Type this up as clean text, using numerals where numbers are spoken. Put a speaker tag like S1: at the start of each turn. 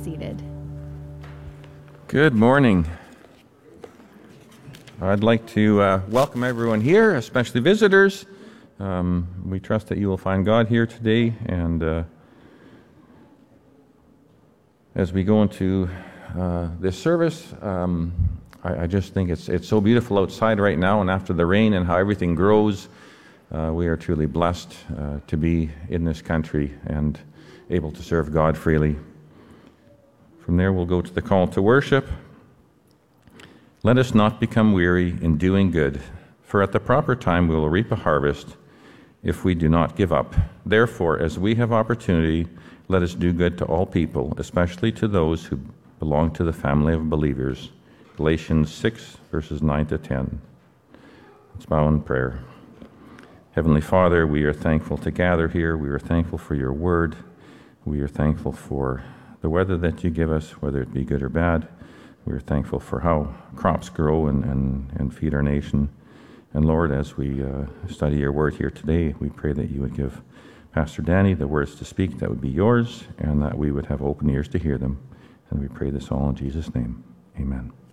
S1: seated.
S2: Good morning. I'd like to welcome everyone here, especially visitors. We trust that you will find God here today, and as we go into this service, I just think it's so beautiful outside right now, and after the rain and how everything grows, we are truly blessed to be in this country and able to serve God freely. From there, we'll go to the call to worship. Let us not become weary in doing good, for at the proper time we will reap a harvest if we do not give up. Therefore, as we have opportunity, let us do good to all people, especially to those who belong to the family of believers. Galatians 6, verses 9 to 10. Let's bow in prayer. Heavenly Father, we are thankful to gather here. We are thankful for your word. We are thankful for the weather that you give us, whether it be good or bad. We are thankful for how crops grow and feed our nation. And Lord, as we study your word here today, we pray that you would give Pastor Danny the words to speak that would be yours, and that we would have open ears to hear them. And we pray this all in Jesus' name. Amen.